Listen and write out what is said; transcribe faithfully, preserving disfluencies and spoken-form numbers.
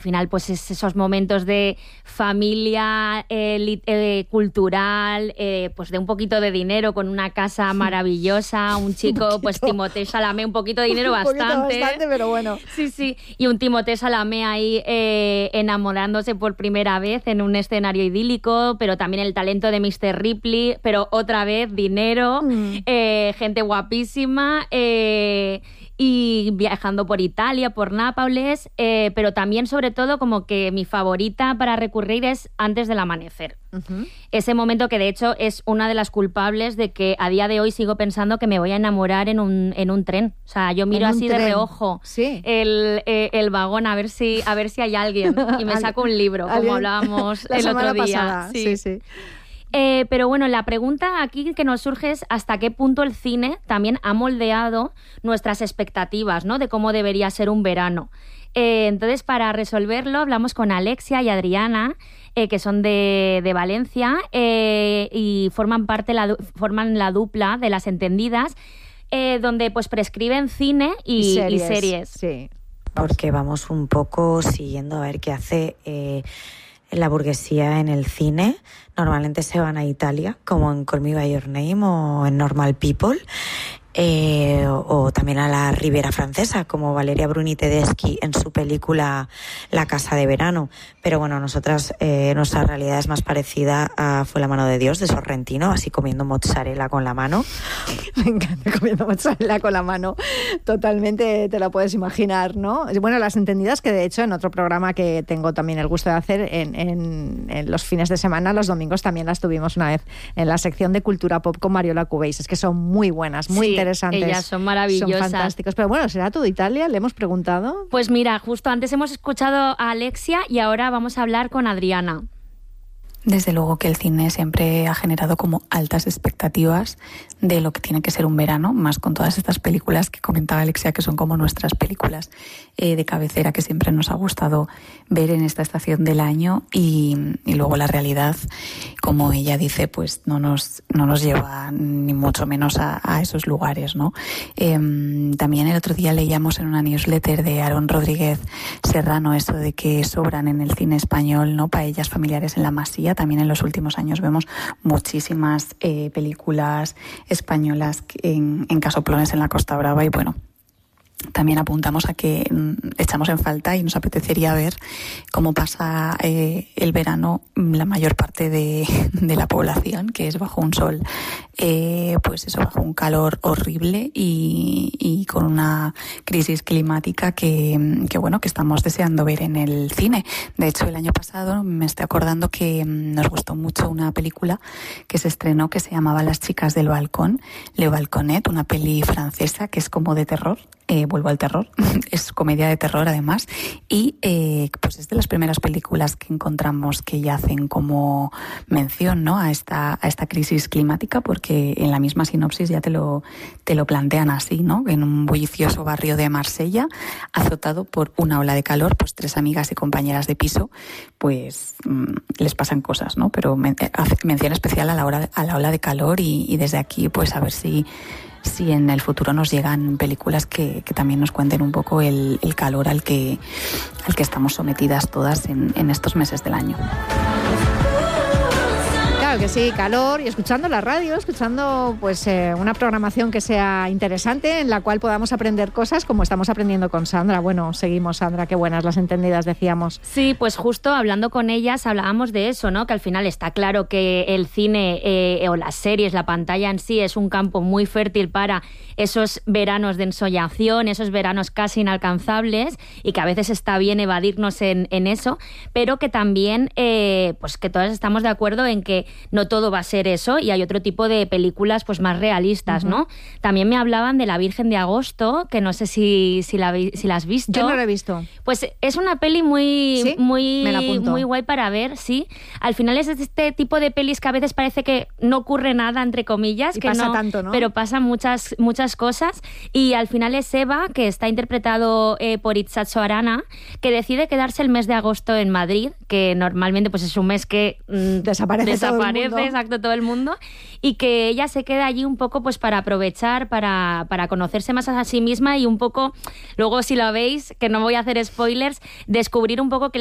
Al final, pues es esos momentos de familia eh, eh, cultural, eh, pues de un poquito de dinero, con una casa maravillosa, un chico, un pues Timothée Chalamet, un poquito de dinero bastante. bastante, pero bueno. Sí, sí, y un Timothée Chalamet ahí eh, enamorándose por primera vez en un escenario idílico, pero también el talento de mister Ripley, pero otra vez dinero, mm. eh, gente guapísima, eh, y viajando por Italia, por Nápoles, eh, pero también, sobre todo, como que mi favorita para recurrir es Antes del amanecer. Uh-huh. Ese momento que, de hecho, es una de las culpables de que a día de hoy sigo pensando que me voy a enamorar en un, en un tren. O sea, yo miro así tren. de reojo sí. el, eh, el vagón a ver si a ver si hay alguien y me saco un libro, como hablábamos la el otro día. Pasada. Sí, sí. sí. Eh, pero bueno, la pregunta aquí que nos surge es hasta qué punto el cine también ha moldeado nuestras expectativas, ¿no?, de cómo debería ser un verano. Eh, entonces, para resolverlo, hablamos con Alexia y Adriana, eh, que son de, de Valencia, eh, y forman parte la, forman la dupla de Las Entendidas, eh, donde pues prescriben cine y, y series. Y series. Sí. Porque vamos un poco siguiendo a ver qué hace eh, la burguesía en el cine. Normalmente se van a Italia, como en Call Me By Your Name o en Normal People, eh, o, o también a la Riviera Francesa, como Valeria Bruni Tedeschi en su película La Casa de Verano. Pero bueno, nosotras, eh, nuestra realidad es más parecida a Fue la mano de Dios, de Sorrentino, así comiendo mozzarella con la mano. Me encanta comiendo mozzarella con la mano. Totalmente te la puedes imaginar, ¿no? Bueno, Las Entendidas, que de hecho en otro programa que tengo también el gusto de hacer en, en, en los fines de semana, los domingos también las tuvimos una vez en la sección de Cultura Pop con Mariola Cubéis. Es que son muy buenas, muy sí, interesantes. Ellas son maravillosas. Son fantásticos. Pero bueno, ¿será todo Italia? ¿Le hemos preguntado? Pues mira, justo antes hemos escuchado a Alexia y ahora vamos a hablar con Adriana. Desde luego que el cine siempre ha generado como altas expectativas de lo que tiene que ser un verano, más con todas estas películas que comentaba Alexia, que son como nuestras películas eh, de cabecera que siempre nos ha gustado ver en esta estación del año, y, y luego la realidad, como ella dice, pues no nos, no nos lleva ni mucho menos a, a esos lugares, ¿no? Eh, también el otro día leíamos en una newsletter de Aarón Rodríguez Serrano eso de que sobran en el cine español, ¿no?, paellas familiares en la Masía. También en los últimos años vemos muchísimas eh, películas españolas en, en casoplones en la Costa Brava, y bueno, también apuntamos a que mm, echamos en falta y nos apetecería ver cómo pasa eh, el verano la mayor parte de, de la población, que es bajo un sol, eh, pues eso, bajo un calor horrible y, y con una crisis climática que, que bueno, que estamos deseando ver en el cine. De hecho, el año pasado me estoy acordando que nos gustó mucho una película que se estrenó que se llamaba Las chicas del balcón, Le Balconet, una peli francesa que es como de terror. Eh, vuelvo al terror, es comedia de terror además, y eh, pues es de las primeras películas que encontramos que ya hacen como mención, ¿no?, a esta a esta crisis climática, porque en la misma sinopsis ya te lo te lo plantean así, ¿no?, en un bullicioso barrio de Marsella, azotado por una ola de calor, pues tres amigas y compañeras de piso, pues mmm, les pasan cosas, ¿no?, pero men- hace mención especial a la hora a la ola de calor, y, y desde aquí pues a ver si si en el futuro nos llegan películas que, que también nos cuenten un poco el, el calor al que, al que estamos sometidas todas en, en estos meses del año. Claro que sí, calor, y escuchando la radio, escuchando pues eh, una programación que sea interesante, en la cual podamos aprender cosas como estamos aprendiendo con Sandra. Bueno, seguimos, Sandra, qué buenas Las Entendidas, decíamos. Sí, pues justo hablando con ellas hablábamos de eso, ¿no?, que al final está claro que el cine eh, o las series, la pantalla en sí, es un campo muy fértil para esos veranos de ensoñación, esos veranos casi inalcanzables, y que a veces está bien evadirnos en, en eso, pero que también eh, pues que todas estamos de acuerdo en que no todo va a ser eso, y hay otro tipo de películas pues más realistas, uh-huh. ¿no? También me hablaban de La Virgen de Agosto, que no sé si, si, la, si la has visto. Yo no la he visto. Pues es una peli muy, ¿Sí? muy, Me la apunto. muy guay para ver, sí. Al final es este tipo de pelis que a veces parece que no ocurre nada, entre comillas, y que pasa no, tanto, ¿no? pero pasan muchas, muchas cosas, y al final es Eva, que está interpretado eh, por Itzacho Arana, que decide quedarse el mes de agosto en Madrid, que normalmente pues es un mes que mmm, desaparece, desaparece desaparece, exacto, todo el mundo, y que ella se queda allí un poco pues para aprovechar, para, para conocerse más a sí misma y un poco, luego si lo veis, que no voy a hacer spoilers, descubrir un poco que